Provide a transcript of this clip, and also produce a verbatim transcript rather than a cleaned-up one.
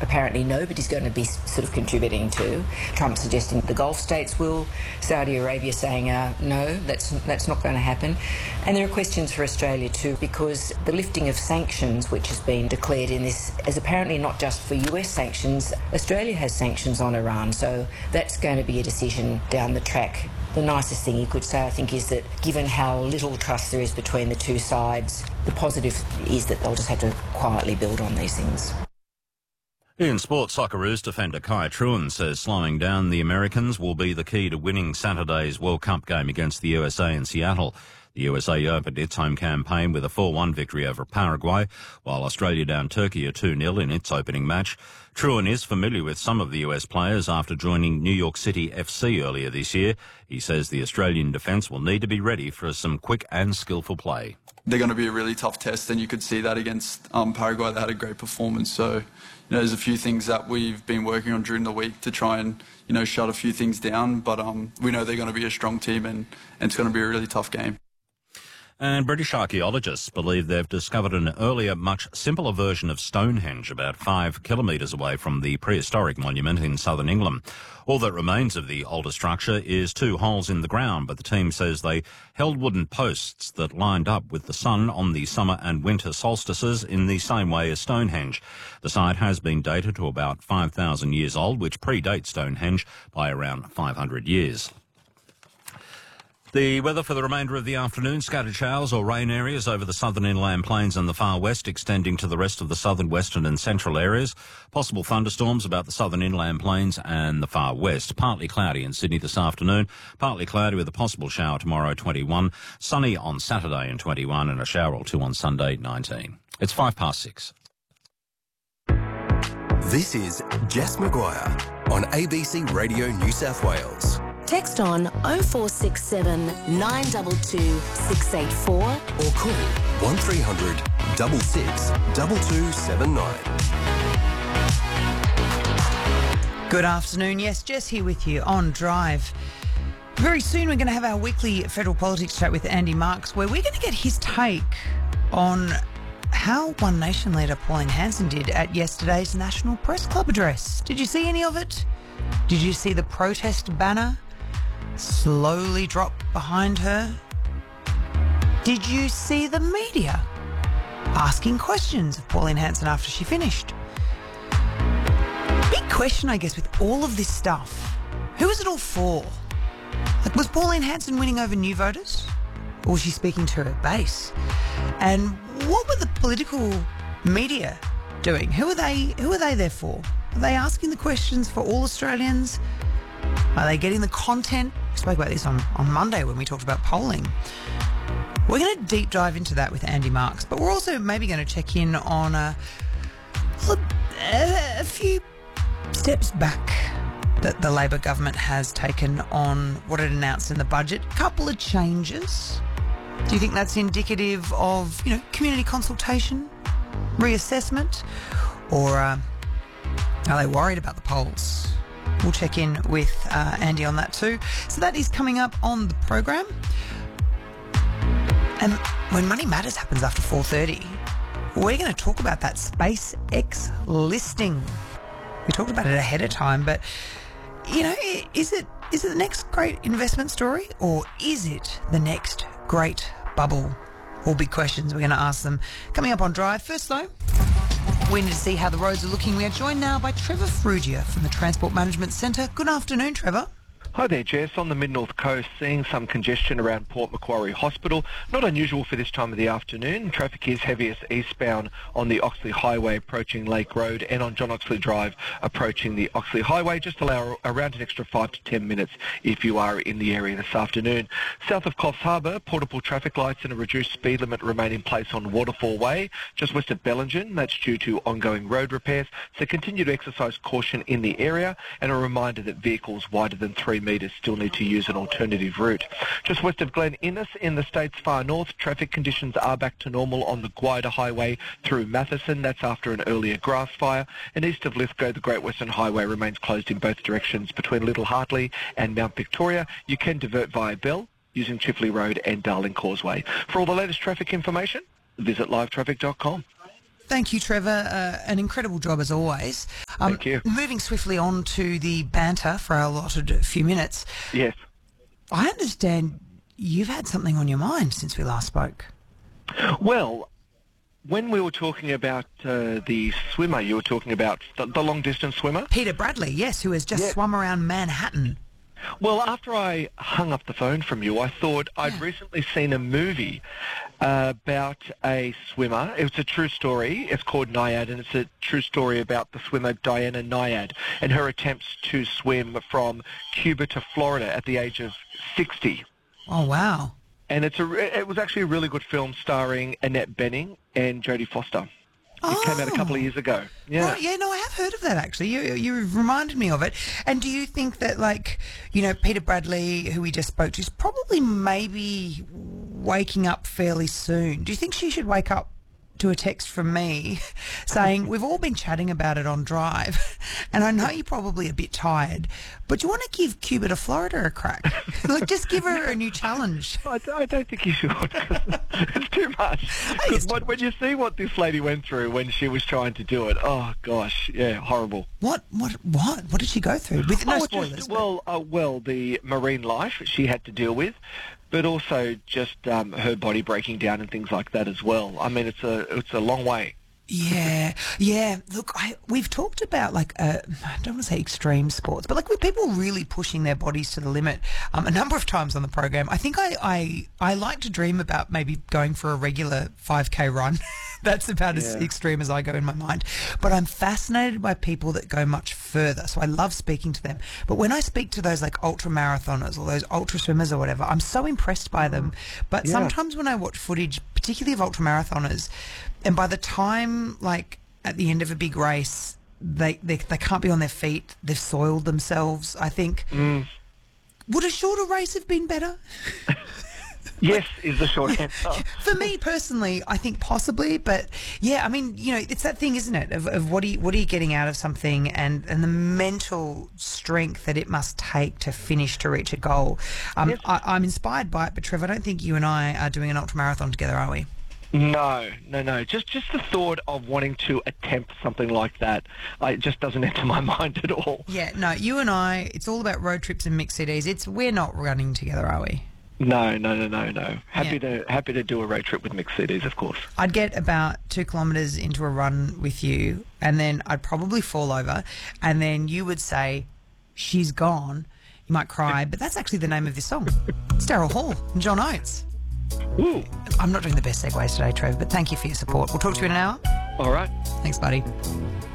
apparently nobody's going to be sort of contributing to. Trump suggesting the Gulf states will, Saudi Arabia saying uh, no, that's, that's not going to happen. And there are questions for Australia too, because the lifting of sanctions, which has been declared in this, is apparently not just for U S sanctions. Australia has sanctions on Iran, so that's going to be a decision down the track. The nicest thing you could say, I think, is that given how little trust there is between the two sides, the positive is that they'll just have to quietly build on these things. In sport, Socceroos defender Kai Truen says slowing down the Americans will be the key to winning Saturday's World Cup game against the U S A in Seattle. The U S A opened its home campaign with a four one victory over Paraguay, while Australia downed Turkey a two nil in its opening match. Truen is familiar with some of the U S players after joining New York City F C earlier this year. He says the Australian defence will need to be ready for some quick and skillful play. They're going to be a really tough test, and you could see that against um, Paraguay. They had a great performance. So, you know, there's a few things that we've been working on during the week to try and, you know, shut a few things down. But um, we know they're going to be a strong team, and, and it's going to be a really tough game. And British archaeologists believe they've discovered an earlier, much simpler version of Stonehenge about five kilometres away from the prehistoric monument in southern England. All that remains of the older structure is two holes in the ground, but the team says they held wooden posts that lined up with the sun on the summer and winter solstices in the same way as Stonehenge. The site has been dated to about five thousand years old, which predates Stonehenge by around five hundred years. The weather for the remainder of the afternoon, scattered showers or rain areas over the southern inland plains and the far west, extending to the rest of the southern, western and central areas. Possible thunderstorms about the southern inland plains and the far west. Partly cloudy in Sydney this afternoon. Partly cloudy with a possible shower tomorrow, twenty-one. Sunny on Saturday in twenty-one, and a shower or two on Sunday, nineteen. It's five past six. This is Jess Maguire on A B C Radio New South Wales. Text on oh four six seven, nine two two, six eight four or call one three hundred, six six, two two seven nine. Good afternoon. Yes, Jess here with you on Drive. Very soon we're going to have our weekly federal politics chat with Andy Marks, where we're going to get his take on how One Nation leader Pauline Hanson did at yesterday's National Press Club address. Did you see any of it? Did you see the protest banner slowly drop behind her? Did you see the media asking questions of Pauline Hanson after she finished? Big question, I guess, with all of this stuff. Who is it all for? Like, was Pauline Hanson winning over new voters? Or was she speaking to her base? And what were the political media doing? Who are they, who are they there for? Are they asking the questions for all Australians? Are they getting the content? We spoke about this on, on Monday when we talked about polling. We're going to deep dive into that with Andy Marks, but we're also maybe going to check in on a, a, a few steps back that the Labor government has taken on what it announced in the budget. A couple of changes. Do you think that's indicative of, you know, community consultation, reassessment, or uh, are they worried about the polls? We'll check in with uh, Andy on that too. So that is coming up on the program. And when Money Matters happens after four thirty, we're going to talk about that SpaceX listing. We talked about it ahead of time, but, you know, is it is it the next great investment story, or is it the next great bubble? All big questions. We're going to ask them coming up on Drive. First, though, we need to see how the roads are looking. We are joined now by Trevor Frugia from the Transport Management Centre. Good afternoon, Trevor. Hi there, Jess. On the Mid-North Coast, seeing some congestion around Port Macquarie Hospital. Not unusual for this time of the afternoon. Traffic is heaviest eastbound on the Oxley Highway approaching Lake Road and on John Oxley Drive approaching the Oxley Highway. Just allow around an extra five to ten minutes if you are in the area this afternoon. South of Coffs Harbour, portable traffic lights and a reduced speed limit remain in place on Waterfall Way. Just west of Bellingen, that's due to ongoing road repairs. So continue to exercise caution in the area, and a reminder that vehicles wider than three metres still need to use an alternative route. Just west of Glen Innes in the state's far north, traffic conditions are back to normal on the Guida Highway through Matheson. That's after an earlier grass fire. And east of Lithgow, the Great Western Highway remains closed in both directions between Little Hartley and Mount Victoria. You can divert via Bell using Chifley Road and Darling Causeway. For all the latest traffic information, visit live traffic dot com. Thank you, Trevor. Uh, an incredible job as always. Um, Thank you. Moving swiftly on to the banter for our allotted few minutes. Yes. I understand you've had something on your mind since we last spoke. Well, when we were talking about uh, the swimmer, you were talking about the, the long-distance swimmer? Peter Bradley, yes, who has just Yeah. swum around Manhattan. Well, after I hung up the phone from you, I thought I'd Yeah. recently seen a movie uh, about a swimmer. It's a true story. It's called Naiad, and it's a true story about the swimmer Diana Naiad and her attempts to swim from Cuba to Florida at the age of sixty. Oh, wow. And it's a, it was actually a really good film starring Annette Bening and Jodie Foster. It came out a couple of years ago. Yeah. Right, yeah, no, I have heard of that actually. You you reminded me of it. And do you think that, like, you know, Peter Bradley, who we just spoke to, is probably maybe waking up fairly soon? Do you think she should wake up to a text from me saying, we've all been chatting about it on Drive, and I know you're probably a bit tired, but do you want to give Cuba to Florida a crack? Like, just give her a new challenge. I, I don't think you should. It's too much. Because when, when you see what this lady went through when she was trying to do it, oh gosh, yeah, horrible. What, what, what? What did she go through? With no Oh, spoilers. just, but- well, uh, well, the marine life she had to deal with, but also just um, her body breaking down and things like that as well. I mean, it's a it's a long way. Yeah, yeah. Look, I, we've talked about, like, uh, I don't want to say extreme sports, but like with people really pushing their bodies to the limit um, a number of times on the program. I think I, I, I like to dream about maybe going for a regular five K run. That's about as Yeah. extreme as I go in my mind. But I'm fascinated by people that go much further. So I love speaking to them. But when I speak to those like ultra marathoners or those ultra swimmers or whatever, I'm so impressed by them. But Yeah. sometimes when I watch footage, particularly of ultra marathoners, and by the time, like, at the end of a big race, they, they they can't be on their feet. They've soiled themselves, I think. Mm. Would a shorter race have been better? Yes, is the short answer. For me personally, I think possibly, but yeah, I mean, you know, it's that thing, isn't it, of, of what are you, what are you getting out of something, and, and the mental strength that it must take to finish to reach a goal. Um, Yes. I, I'm inspired by it, but Trevor, I don't think you and I are doing an ultramarathon together, are we? No, no, no. Just just the thought of wanting to attempt something like that, uh, it just doesn't enter my mind at all. Yeah, no, you and I, it's all about road trips and mixed C Ds. It's we're not running together, are we? No, no, no, no, no. Happy Yeah. to happy to do a road trip with mixed C Ds, of course. I'd get about two kilometres into a run with you, and then I'd probably fall over, and then you would say, she's gone. You might cry, but that's actually the name of this song. It's Daryl Hall and John Oates. Ooh, I'm not doing the best segues today, Trev, but thank you for your support. We'll talk to you in an hour. all right. Thanks, buddy.